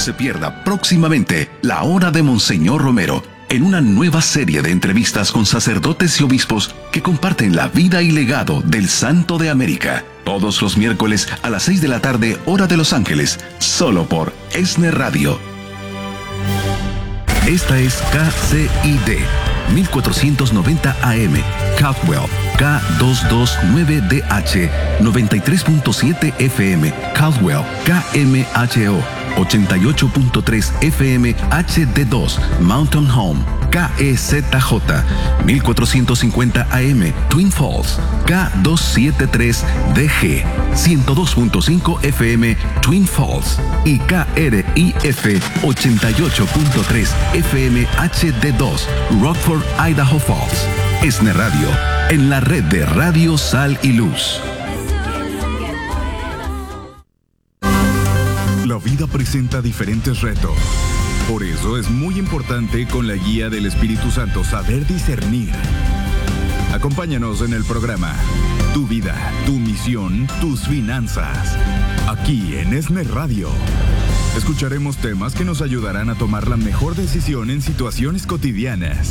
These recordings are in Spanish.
se pierda próximamente La Hora de Monseñor Romero, en una nueva serie de entrevistas con sacerdotes y obispos que comparten la vida y legado del Santo de América. Todos los miércoles a las 6 de la tarde, hora de Los Ángeles, solo por ESNE Radio. Esta es KCID 1490 AM, Caldwell, K229DH, 93.7 FM, Caldwell, KMHO, 88.3 FM HD2, Mountain Home, KEZJ, 1450 AM, Twin Falls, K273DG, 102.5 FM, Twin Falls, y KRIF, 88.3 FM HD2, Rockford, Idaho Falls. ESNE Radio, en la red de Radio Sal y Luz. La vida presenta diferentes retos. Por eso es muy importante, con la guía del Espíritu Santo, saber discernir. Acompáñanos en el programa Tu Vida, Tu Misión, Tus Finanzas. Aquí en ESNE Radio. Escucharemos temas que nos ayudarán a tomar la mejor decisión en situaciones cotidianas.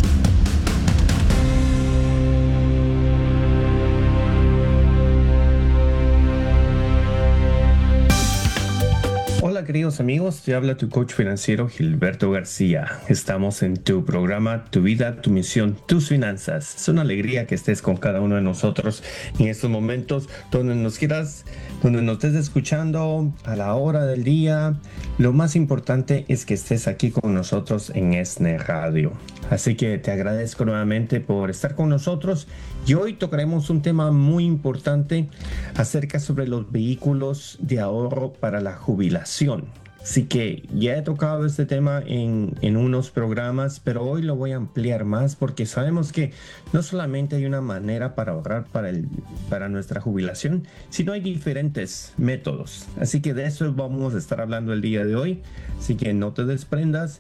Hola queridos amigos, te habla tu coach financiero Gilberto García. Estamos en tu programa Tu Vida, Tu Misión, Tus Finanzas. Es una alegría que estés con cada uno de nosotros en estos momentos, donde nos quieras, donde nos estés escuchando, a la hora del día. Lo más importante es que estés aquí con nosotros en ESNE Radio. Así que te agradezco nuevamente por estar con nosotros, y hoy tocaremos un tema muy importante acerca sobre los vehículos de ahorro para la jubilación. Así que ya he tocado este tema en unos programas, pero hoy lo voy a ampliar más, porque sabemos que no solamente hay una manera para ahorrar para nuestra jubilación, sino hay diferentes métodos. Así que de eso vamos a estar hablando el día de hoy. Así que no te desprendas,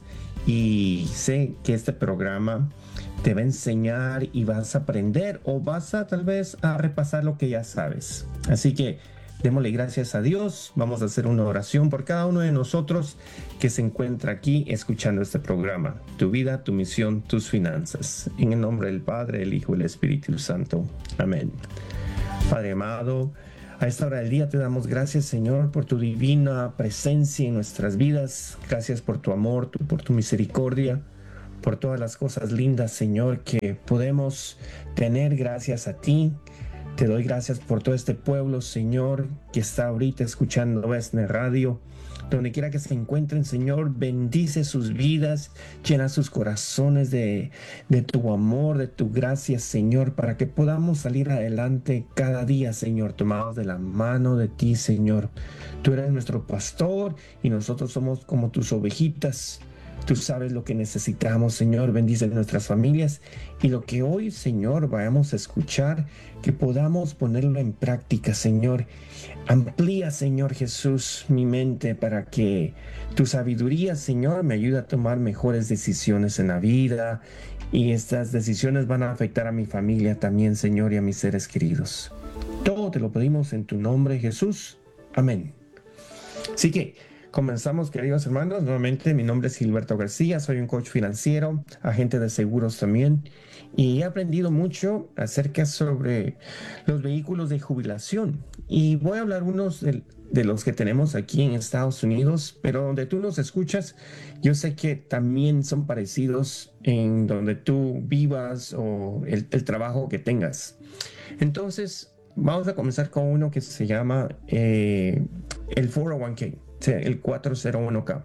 y sé que este programa te va a enseñar y vas a aprender, o vas a tal vez a repasar lo que ya sabes. Así que démosle gracias a Dios. Vamos a hacer una oración por cada uno de nosotros que se encuentra aquí escuchando este programa. Tu vida, tu misión, tus finanzas. En el nombre del Padre, el Hijo y el Espíritu Santo. Amén. Padre amado, a esta hora del día te damos gracias, Señor, por tu divina presencia en nuestras vidas. Gracias por tu amor, por tu misericordia, por todas las cosas lindas, Señor, que podemos tener gracias a ti. Te doy gracias por todo este pueblo, Señor, que está ahorita escuchando ESNE Radio. Donde quiera que se encuentren, Señor, bendice sus vidas, llena sus corazones de tu amor, de tu gracia, Señor, para que podamos salir adelante cada día, Señor, tomados de la mano de ti, Señor. Tú eres nuestro pastor y nosotros somos como tus ovejitas. Tú sabes lo que necesitamos, Señor. Bendice nuestras familias, y lo que hoy, Señor, vayamos a escuchar, que podamos ponerlo en práctica, Señor. Amplía, Señor Jesús, mi mente, para que tu sabiduría, Señor, me ayude a tomar mejores decisiones en la vida, y estas decisiones van a afectar a mi familia también, Señor, y a mis seres queridos. Todo te lo pedimos en tu nombre, Jesús. Amén. Así que comenzamos, queridos hermanos. Nuevamente, mi nombre es Gilberto García, soy un coach financiero, agente de seguros también, y he aprendido mucho acerca sobre los vehículos de jubilación. Y voy a hablar unos de los que tenemos aquí en Estados Unidos, pero donde tú nos escuchas, yo sé que también son parecidos en donde tú vivas o el trabajo que tengas. Entonces, vamos a comenzar con uno que se llama el 401k. El 401k.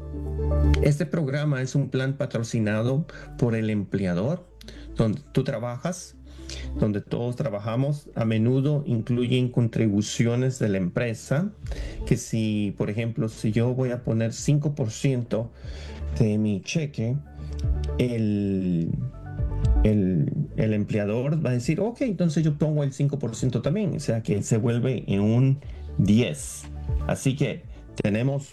Este programa es un plan patrocinado por el empleador donde tú trabajas, donde todos trabajamos. A menudo incluyen contribuciones de la empresa, que si, por ejemplo, si yo voy a poner 5% de mi cheque, el empleador va a decir, ok, entonces yo pongo el 5% también, o sea que se vuelve en un 10. Así que tenemos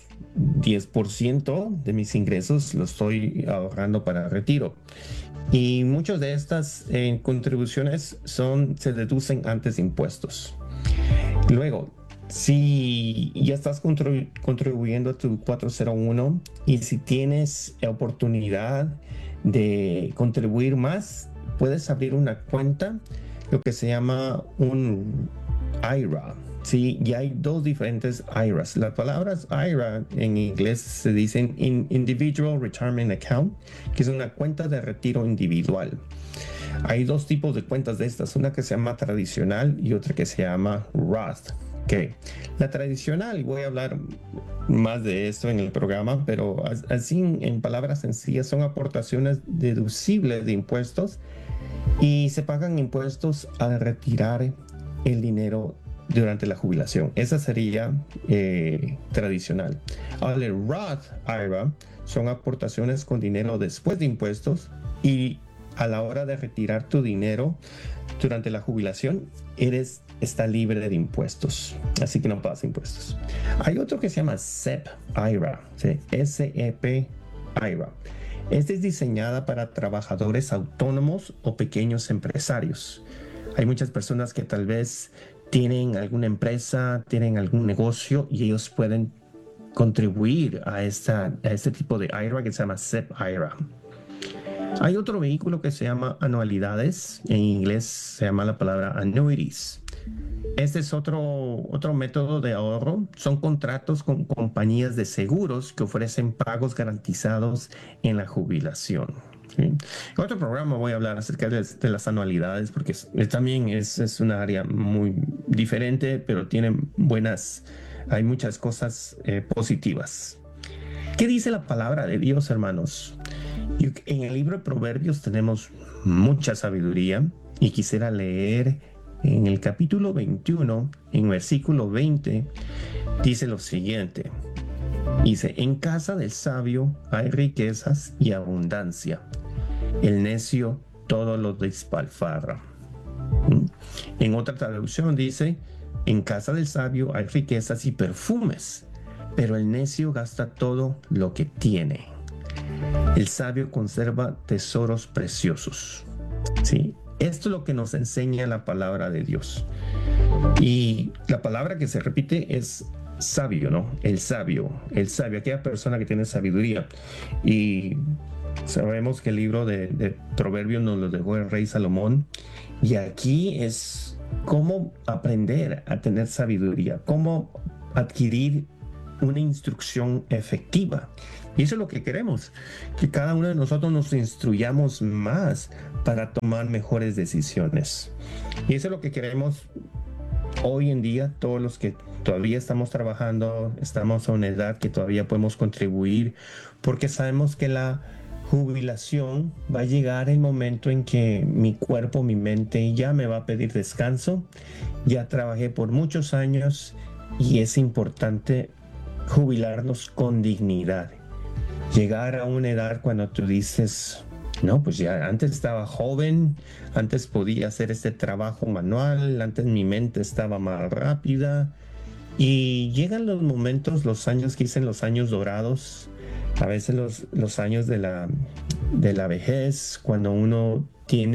10% de mis ingresos, lo estoy ahorrando para retiro. Y muchas de estas contribuciones se deducen antes de impuestos. Luego, Si ya estás contribuyendo a tu 401 y si tienes la oportunidad de contribuir más, puedes abrir una cuenta, lo que se llama un IRA. Sí, y hay dos diferentes IRAs. Las palabras IRA en inglés se dicen Individual Retirement Account, que es una cuenta de retiro individual. Hay dos tipos de cuentas de estas, una que se llama tradicional y otra que se llama Roth. Okay. La tradicional, voy a hablar más de esto en el programa, pero así en palabras sencillas son aportaciones deducibles de impuestos y se pagan impuestos al retirar el dinero durante la jubilación. Esa sería tradicional. Ahora el Roth IRA son aportaciones con dinero después de impuestos y a la hora de retirar tu dinero durante la jubilación está libre de impuestos, así que no pagas impuestos. Hay otro que se llama SEP IRA, ¿sí? SEP IRA. Esta es diseñada para trabajadores autónomos o pequeños empresarios. Hay muchas personas que tal vez tienen alguna empresa, tienen algún negocio y ellos pueden contribuir a este tipo de IRA que se llama SEP IRA. Hay otro vehículo que se llama anualidades, en inglés se llama la palabra annuities. Este es otro método de ahorro. Son contratos con compañías de seguros que ofrecen pagos garantizados en la jubilación. ¿Sí? En otro programa voy a hablar acerca de las anualidades porque también es una área muy diferente, pero hay muchas cosas positivas. ¿Qué dice la palabra de Dios, hermanos? En el libro de Proverbios tenemos mucha sabiduría y quisiera leer en el capítulo 21, en versículo 20, dice lo siguiente. Dice, en casa del sabio hay riquezas y abundancia. El necio todo lo despilfarra. En otra traducción dice, en casa del sabio hay riquezas y perfumes, pero el necio gasta todo lo que tiene. El sabio conserva tesoros preciosos. ¿Sí? Esto es lo que nos enseña la palabra de Dios. Y la palabra que se repite es sabio, ¿no? El sabio, aquella persona que tiene sabiduría. Y sabemos que el libro de Proverbios nos lo dejó el rey Salomón. Y aquí es cómo aprender a tener sabiduría, cómo adquirir una instrucción efectiva. Y eso es lo que queremos, que cada uno de nosotros nos instruyamos más para tomar mejores decisiones. Y eso es lo que queremos hoy en día, todos los que todavía estamos trabajando, estamos a una edad que todavía podemos contribuir, porque sabemos que la jubilación va a llegar el momento en que mi cuerpo, mi mente ya me va a pedir descanso. Ya trabajé por muchos años y es importante jubilarnos con dignidad. Llegar a una edad cuando tú dices, no, pues ya antes estaba joven, antes podía hacer este trabajo manual, antes mi mente estaba más rápida. Y llegan los momentos, los años que dicen los años dorados, a veces los años de la vejez, cuando uno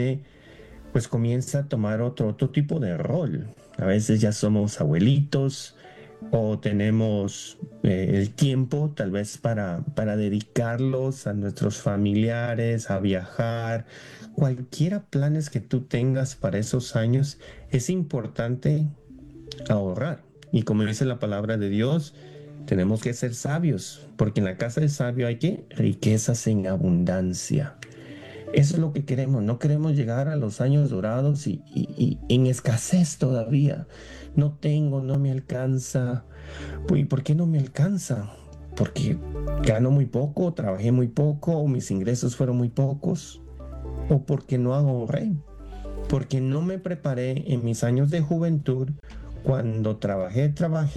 pues comienza a tomar otro tipo de rol. A veces ya somos abuelitos, o tenemos el tiempo tal vez para dedicarlos a nuestros familiares, a viajar, cualquiera planes que tú tengas para esos años, es importante ahorrar. Y como dice la palabra de Dios, tenemos que ser sabios, porque en la casa del sabio hay ¿qué? Riquezas en abundancia. Eso es lo que queremos. No queremos llegar a los años dorados y en escasez todavía. No tengo, no me alcanza. ¿Y por qué no me alcanza? Porque gano muy poco, trabajé muy poco, o mis ingresos fueron muy pocos, o porque no ahorré, porque no me preparé en mis años de juventud. Cuando trabajé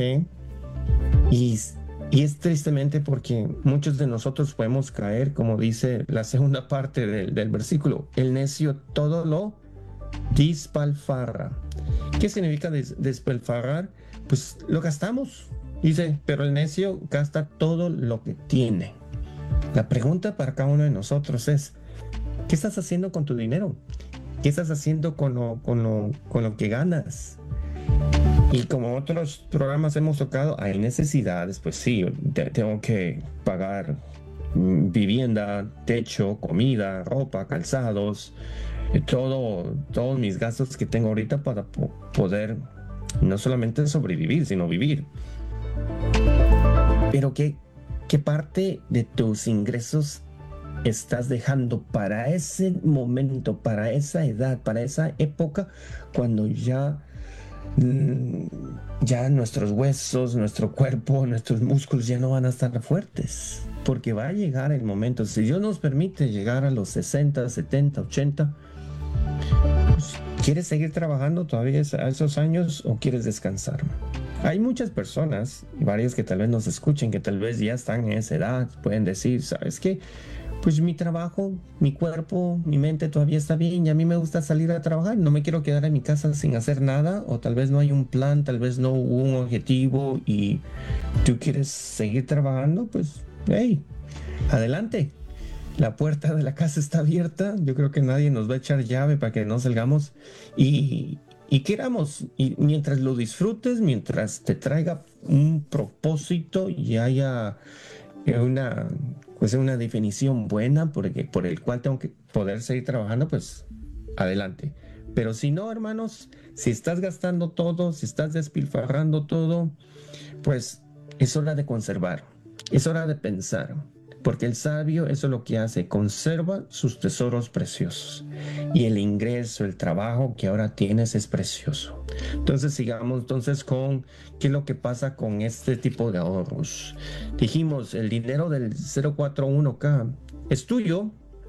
y es tristemente porque muchos de nosotros podemos caer, como dice la segunda parte del versículo, el necio todo lo despilfarra. ¿Qué significa despilfarrar? Pues lo gastamos. Dice, pero el necio gasta todo lo que tiene. La pregunta para cada uno de nosotros es, ¿qué estás haciendo con tu dinero? ¿Qué estás haciendo con lo que ganas? Y como otros programas hemos tocado, hay necesidades, pues sí, tengo que pagar vivienda, techo, comida, ropa, calzados, todos mis gastos que tengo ahorita para poder no solamente sobrevivir, sino vivir. Pero ¿qué parte de tus ingresos estás dejando para ese momento, para esa edad, para esa época, cuando ya nuestros huesos, nuestro cuerpo, nuestros músculos ya no van a estar fuertes? Porque va a llegar el momento, si Dios nos permite llegar a los 60, 70, 80, pues, ¿quieres seguir trabajando todavía a esos años o quieres descansar? Hay muchas personas, varios que tal vez nos escuchen, que tal vez ya están en esa edad, pueden decir, ¿sabes qué? Pues mi trabajo, mi cuerpo, mi mente todavía está bien y a mí me gusta salir a trabajar. No me quiero quedar en mi casa sin hacer nada, o tal vez no hay un plan, tal vez no hubo un objetivo y tú quieres seguir trabajando, pues, hey, adelante. La puerta de la casa está abierta. Yo creo que nadie nos va a echar llave para que no salgamos y queramos. Y mientras lo disfrutes, mientras te traiga un propósito y haya una definición buena por el cual tengo que poder seguir trabajando, pues adelante. Pero si no, hermanos, si estás gastando todo, si estás despilfarrando todo, pues es hora de conservar, es hora de pensar, porque el sabio eso es lo que hace, conserva sus tesoros preciosos y el ingreso, el trabajo que ahora tienes es precioso. Entonces sigamos con qué es lo que pasa con este tipo de ahorros. Dijimos, el dinero del 041k es tuyo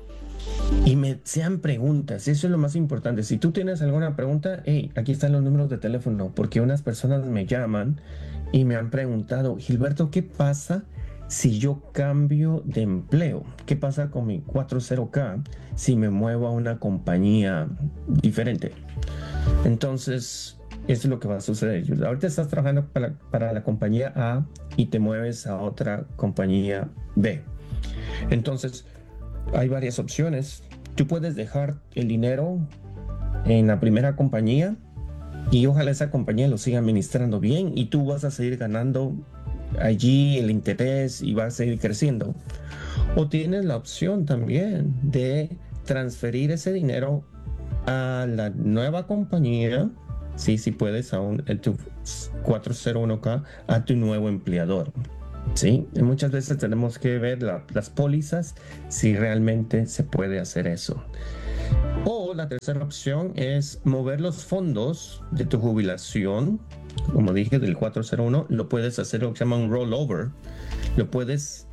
y sean preguntas, eso es lo más importante. Si tú tienes alguna pregunta, hey, aquí están los números de teléfono, porque unas personas me llaman y me han preguntado, Gilberto, ¿qué pasa si yo cambio de empleo? ¿Qué pasa con mi 40k si me muevo a una compañía diferente? Entonces, eso es lo que va a suceder. Ahorita estás trabajando para la compañía A y te mueves a otra compañía B. Entonces, hay varias opciones. Tú puedes dejar el dinero en la primera compañía y ojalá esa compañía lo siga administrando bien y tú vas a seguir ganando allí el interés y va a seguir creciendo. O tienes la opción también de transferir ese dinero a la nueva compañía, sí puedes, tu 401k, a tu nuevo empleador. Sí, y muchas veces tenemos que ver las pólizas si realmente se puede hacer eso. O la tercera opción es mover los fondos de tu jubilación. Como dije, del 401, lo puedes hacer lo que se llama un rollover. Lo puedes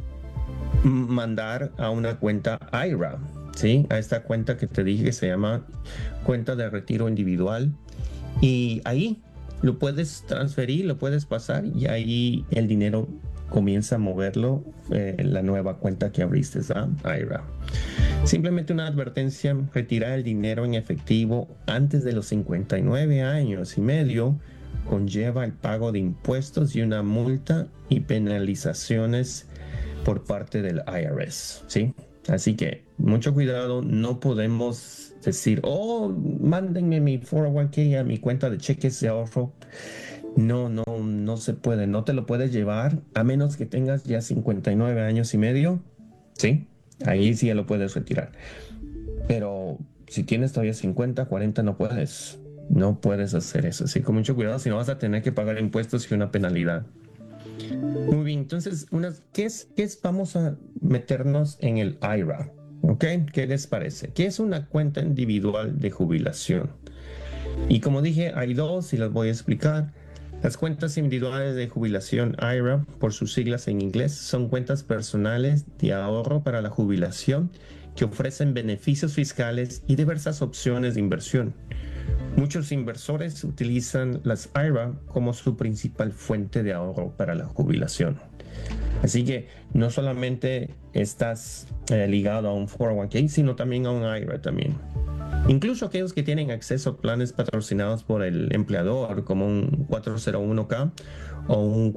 mandar a una cuenta IRA, ¿sí? A esta cuenta que te dije que se llama cuenta de retiro individual. Y ahí lo puedes transferir, lo puedes pasar y ahí el dinero comienza a moverlo en la nueva cuenta que abriste, IRA. Simplemente una advertencia: retirar el dinero en efectivo antes de los 59 años y medio conlleva el pago de impuestos y una multa y penalizaciones por parte del IRS, ¿sí? Así que mucho cuidado, no podemos decir, mándenme mi 401k a mi cuenta de cheques de ahorro. No se puede, no te lo puedes llevar a menos que tengas ya 59 años y medio, ¿sí? Ahí sí ya lo puedes retirar. Pero si tienes todavía 50, 40, no puedes hacer eso. Así que con mucho cuidado, si no vas a tener que pagar impuestos y una penalidad. Muy bien, entonces, ¿qué es? Vamos a meternos en el IRA, ¿ok? ¿Qué les parece? ¿Qué es una cuenta individual de jubilación? Y como dije, hay dos y las voy a explicar. Las cuentas individuales de jubilación IRA, por sus siglas en inglés, son cuentas personales de ahorro para la jubilación que ofrecen beneficios fiscales y diversas opciones de inversión. Muchos inversores utilizan las IRA como su principal fuente de ahorro para la jubilación. Así que no solamente estás ligado a un 401k, sino también a un IRA también. Incluso aquellos que tienen acceso a planes patrocinados por el empleador, como un 401k o un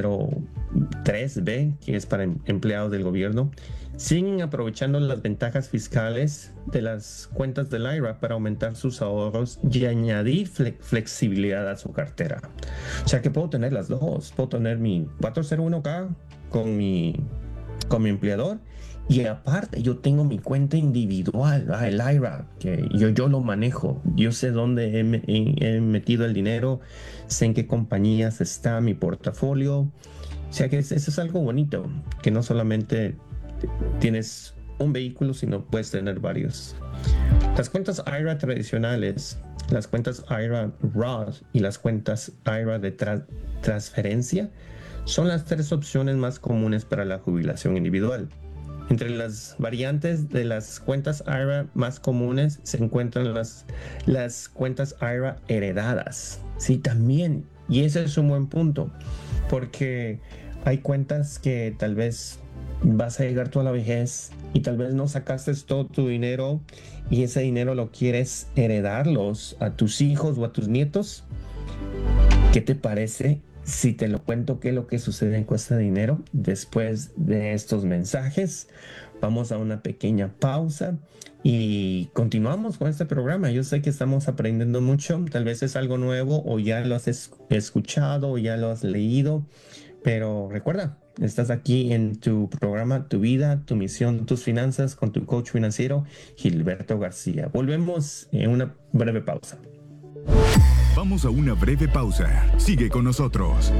403B, que es para empleados del gobierno, siguen aprovechando las ventajas fiscales de las cuentas del IRA para aumentar sus ahorros y añadir flexibilidad a su cartera. O sea que puedo tener las dos. Puedo tener mi 401k con mi empleador, y aparte yo tengo mi cuenta individual, el IRA, que yo lo manejo. Yo sé dónde he metido el dinero, sé en qué compañías está mi portafolio. O sea que eso es algo bonito, que no solamente tienes un vehículo, sino puedes tener varios. Las cuentas IRA tradicionales, las cuentas IRA Roth y las cuentas IRA de transferencia son las tres opciones más comunes para la jubilación individual. Entre las variantes de las cuentas IRA más comunes se encuentran las cuentas IRA heredadas. Sí, también. Y ese es un buen punto, porque hay cuentas que tal vez vas a llegar tú a la vejez y tal vez no sacaste todo tu dinero y ese dinero lo quieres heredarlos a tus hijos o a tus nietos. ¿Qué te parece si te lo cuento qué es lo que sucede con este dinero después de estos mensajes? Vamos a una pequeña pausa y continuamos con este programa. Yo sé que estamos aprendiendo mucho, tal vez es algo nuevo o ya lo has escuchado o ya lo has leído, pero recuerda, estás aquí en tu programa Tu Vida, Tu Misión, Tus Finanzas con tu coach financiero Gilberto García. Volvemos en una breve pausa. Vamos a una breve pausa. Sigue con nosotros.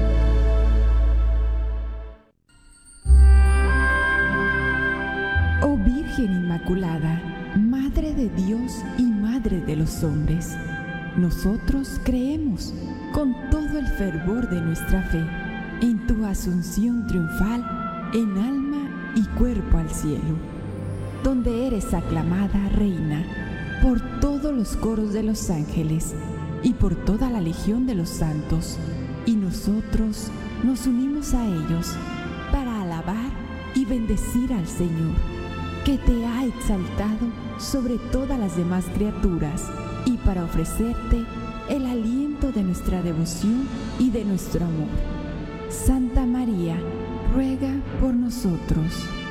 Oh Virgen Inmaculada, Madre de Dios y Madre de los hombres, nosotros creemos con todo el fervor de nuestra fe en tu asunción triunfal en alma y cuerpo al cielo, donde eres aclamada Reina por todos los coros de los ángeles y por toda la legión de los santos, y nosotros nos unimos a ellos para alabar y bendecir al Señor, que te ha exaltado sobre todas las demás criaturas, y para ofrecerte el aliento de nuestra devoción y de nuestro amor. Santa María, ruega por nosotros.